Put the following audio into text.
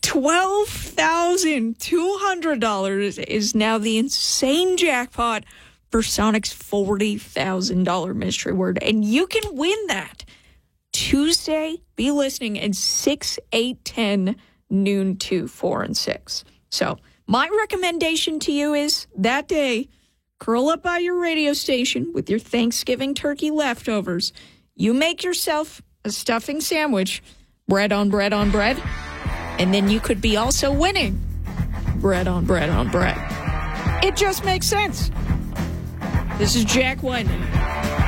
$12,200 is now the insane jackpot for Sonic's $40,000 mystery word. And you can win that Tuesday. Be listening at 6, 8, 10, noon, 2, 4, and 6. So my recommendation to you is that day, curl up by your radio station with your Thanksgiving turkey leftovers. You make yourself a stuffing sandwich, bread on bread on bread, and then you could be also winning bread on bread on bread. It just makes sense. This is Jack Wyndham.